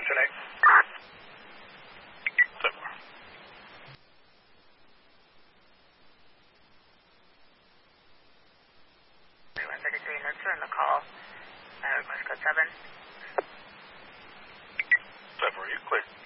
Alternate. 7. Return the call. Request code 7. 7, are you clear?